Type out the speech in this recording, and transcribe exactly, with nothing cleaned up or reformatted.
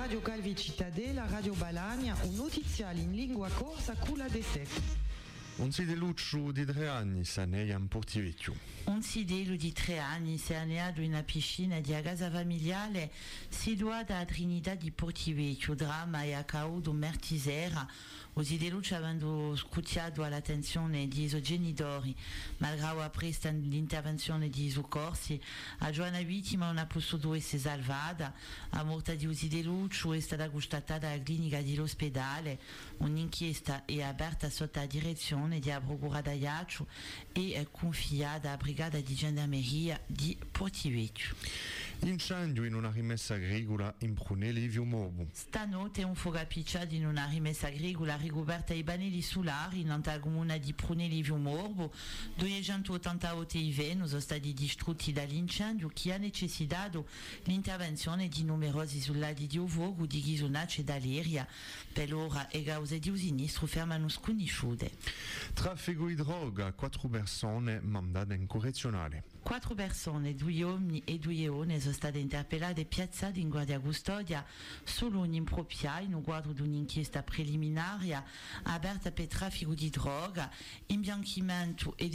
Radio Calvi Cittadella, Radio Balagna, un notiziale in lingua corsa culla de sec. Un sideluccio di tre anni sa neia in Portivecchio. Un sidelu di tre anni si è anneato in una piscina di casa familiare situata a Trinità di Portivecchio, dramma e accaduto martedì sera. O sideluccio avendo scrutato all'attenzione di suoi genitori, malgrado la presta l'intervenzione di soccorsi, a giovane vittima non ha potuto essere salvata. La morte di sideluccio è stata constatata alla clinica dell'ospedale. Un'inchiesta è aperta sotto la direzione di Procura d'Ajaccio e è confiata alla brigata di gendarmeria di Portivecchio. Incendio in una rimessa agricola in Prunelli Viumorbo. Stanotte un fuoco appicciato in una rimessa agricola ricoperta ai pannelli solari in al comune di Prunelli Viumorbo. duecentottantotto iveni sono stati distrutti dall'incendio che ha necessitato l'intervenzione di numerosi soldati di fuoco di Ghisonaccio e dall'Eria. Per ora le cause di un sinistro fermano sconosciute. Traffico di droga, quattro persone mandate in correzionale. Quattro persone, due uomini e due donne, sono state interpellate e piazzate in guardia custodia solo un'impropria in un quadro di un'inchiesta preliminaria aperta per traffico di droga, imbianchimento e